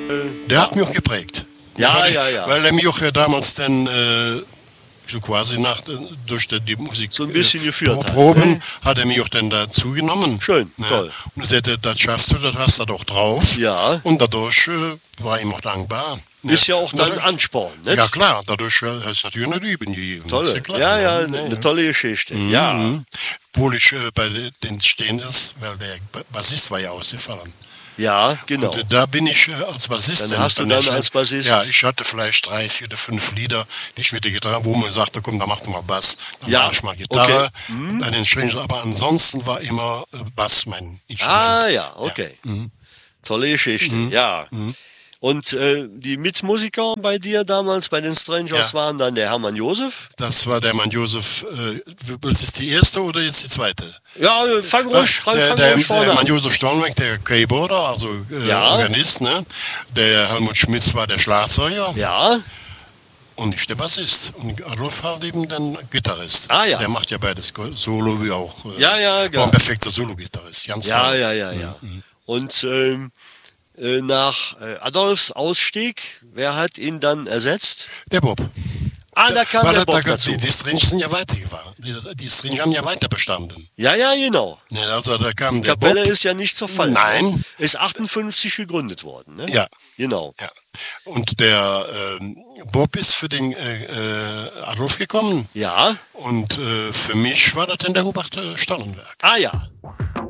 Der hat mich auch geprägt. Ja, weil ja. Weil er mich auch damals dann so quasi durch die Musik so ein bisschen geführt hat. Proben hat er mich auch dann dazu genommen. Schön, toll. Und er sagte, das schaffst du, das hast du doch drauf. Ja. Und dadurch war ich ihm auch dankbar. Ist ja auch dann Ansporn, ne? Ja klar, dadurch hast du natürlich eine Übung gegeben. Tolle. Klar, ja, eine tolle Geschichte. Ja. Obwohl ich bei den Stehendes, weil der Bassist war ja ausgefallen. Ja, genau. Und da bin ich als Bassist. Dann hast du dann als Bassist... Ja, ich hatte vielleicht 3, 4, 5 Lieder, nicht mit der Gitarre, wo man sagte, komm, da mach du mal Bass, dann mach ich mal Gitarre. Okay. Bei den Strings, aber ansonsten war immer Bass mein Instrument. Ah ja, okay. Ja. Tolle Geschichte, ja. Und die Mitmusiker bei dir damals, bei den Strangers, waren dann der Hermann Josef? Das war der Hermann Josef. Willst du jetzt die erste oder jetzt die zweite? Ja, fang ruhig vorne der an. Hermann Josef Stollenberg, der Keyboarder, also Organist. Ne? Der Helmut Schmitz war der Schlagzeuger. Ja. Und ich der Bassist. Und Adolf halt eben dann Gitarrist. Ah ja. Der macht ja beides, Solo wie auch. Ja, genau. War ein perfekter Solo-Gitarrist. Ganz toll. Ja. Und nach Adolfs Ausstieg, wer hat ihn dann ersetzt? Der Bob. Da kam der Bob dazu. Die Strings sind ja weitergefahren. Die Strings haben ja weiter bestanden. Ja, genau. Ja, also da kam Die der Kapelle Bob. ist ja nicht zerfallen. Nein. Ist 58 gegründet worden, ne? Ja. Genau. Ja. Und der Bob ist für den Adolf gekommen. Ja. Und für mich war das dann der Hubert Stollenberg. Ah ja.